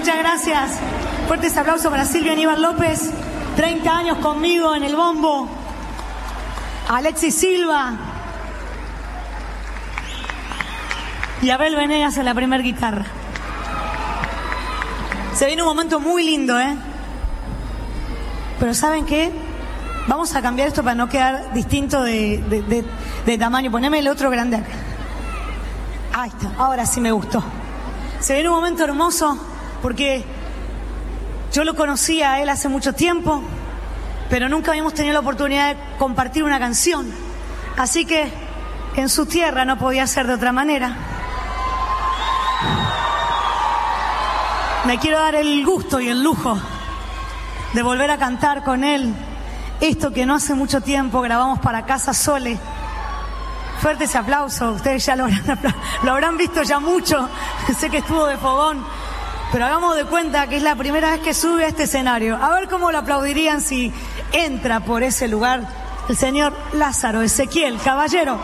Muchas gracias. Fuertes aplausos para Silvia Aníbal López, 30 años conmigo en el bombo. Alexis Silva. Y Abel Venegas en la primer guitarra. Se viene un momento muy lindo, ¿eh? Pero ¿saben qué? Vamos a cambiar esto para no quedar distinto de tamaño. Poneme el otro grande acá. Ahí está, ahora sí me gustó. Se viene un momento hermoso porque yo lo conocí a él hace mucho tiempo, pero nunca habíamos tenido la oportunidad de compartir una canción. Así que en su tierra no podía ser de otra manera. Me quiero dar el gusto y el lujo de volver a cantar con él esto que no hace mucho tiempo grabamos para Casa Sole. Fuerte ese aplauso, ustedes ya lo habrán visto ya mucho, sé que estuvo de fogón, pero hagamos de cuenta que es la primera vez que sube a este escenario. A ver cómo lo aplaudirían si entra por ese lugar el señor Lázaro Ezequiel Caballero.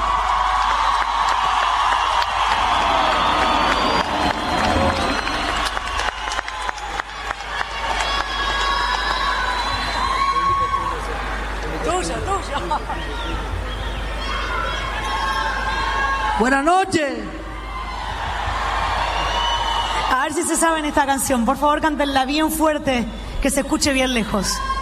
Buenas noches. A ver si se saben esta canción. Por favor, cántenla bien fuerte, que se escuche bien lejos.